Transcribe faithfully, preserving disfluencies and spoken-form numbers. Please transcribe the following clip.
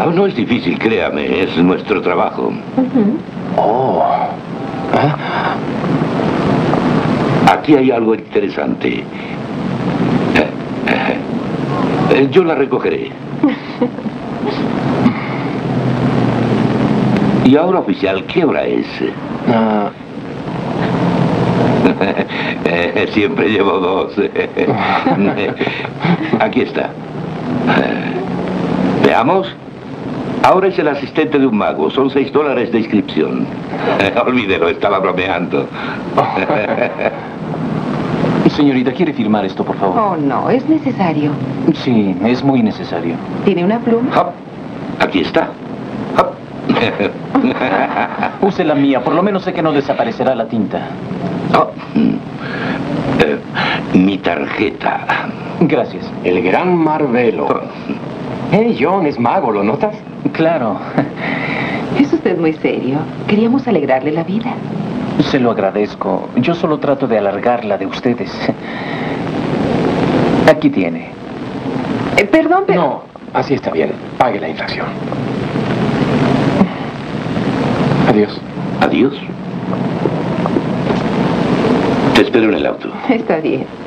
No, no es difícil, créame. Es nuestro trabajo. Uh-huh. Oh. ¿Eh? Aquí hay algo interesante. Eh, Yo la recogeré. Y ahora, oficial, ¿qué hora es? Uh... Siempre llevo dos. Aquí está. Veamos. Ahora es el asistente de un mago. Son seis dólares de inscripción. Olvídelo, estaba bromeando. Señorita, ¿quiere firmar esto, por favor? Oh, no, es necesario. Sí, es muy necesario. ¿Tiene una pluma? Hop. Aquí está. Hop. Use la mía, por lo menos sé que no desaparecerá la tinta. Oh. Eh, mi tarjeta. Gracias. El gran Marvelo. Hey, John, es mago, ¿lo notas? Claro. Es usted muy serio. Queríamos alegrarle la vida. Se lo agradezco. Yo solo trato de alargar la de ustedes. Aquí tiene. Eh, perdón, pero... No, así está bien. Pague la inflación. Adiós. Adiós. Te espero en el auto. Está bien.